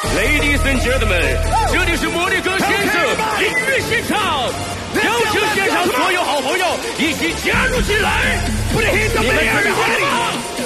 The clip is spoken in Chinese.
Ladies and gentlemen，这里是魔力哥先生音乐现场，邀请现场所有好朋友一起加入进来，你们准备好了吗？